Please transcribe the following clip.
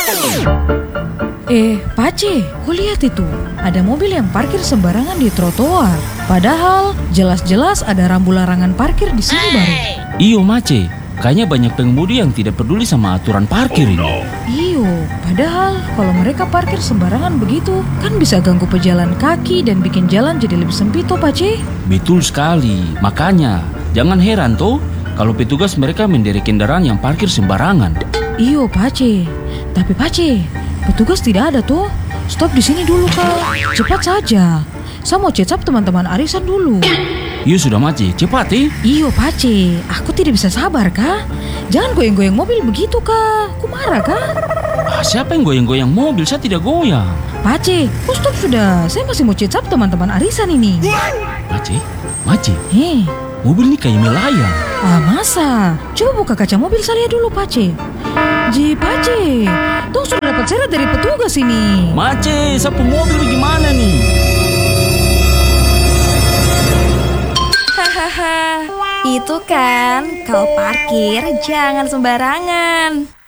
Pace, kau lihat itu. Ada mobil yang parkir sembarangan di trotoar. Padahal jelas-jelas ada rambu larangan parkir di sini baru. Iyo Mace, kayaknya banyak pengemudi yang tidak peduli sama aturan parkir ini. Iyo, padahal kalau mereka parkir sembarangan begitu, kan bisa ganggu pejalan kaki dan bikin jalan jadi lebih sempit toh, Pace. Betul sekali, makanya jangan heran toh kalau petugas mereka menderek kendaraan yang parkir sembarangan. Iyo, Pace. Tapi Pace, petugas tidak ada toh. Stop di sini dulu, Kak. Cepat saja. Saya mau cecap teman-teman arisan dulu. Iyo sudah Mace, cepat Iyo, Pace. Aku tidak bisa sabar, Kak. Jangan goyang-goyang mobil begitu, Kak. Aku marah, Kak. Siapa yang goyang-goyang mobil? Saya tidak goyang. Pace, stop sudah. Saya masih mau cecap teman-teman arisan ini. Mace, mobil ini kayak melayang. Masa? Coba buka kaca mobil saya dulu, Pace. Pace, Tong sudah dapat surat dari petugas ini. Mace, sapu mobil bagaimana nih? Hahaha, itu kan kalau parkir jangan sembarangan.